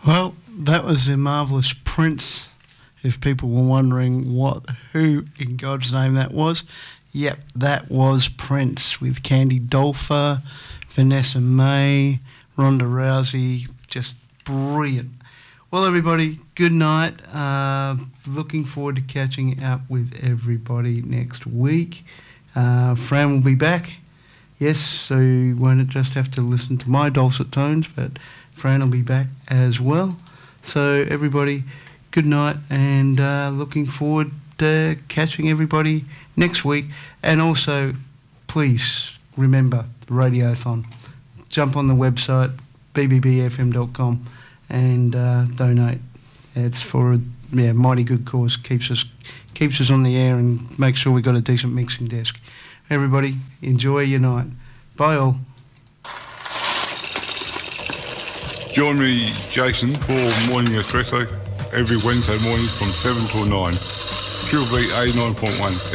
Well, that was the marvellous Prince. If people were wondering who in God's name that was, yep, that was Prince with Candy Dolfer, Vanessa May, Ronda Rousey, just brilliant. Well, everybody, good night. Looking forward to catching up with everybody next week. Fran will be back. Yes, so you won't just have to listen to my dulcet tones, but Fran will be back as well. So everybody, good night, and looking forward to catching everybody next week. And also, please remember the Radiothon. Jump on the website, bbbfm.com, and donate. It's for a mighty good cause. Keeps us on the air and makes sure we've got a decent mixing desk. Everybody, enjoy your night. Bye all. Join me, Jason, for Morning Espresso every Wednesday morning from 7 till 9. Triple B 89.1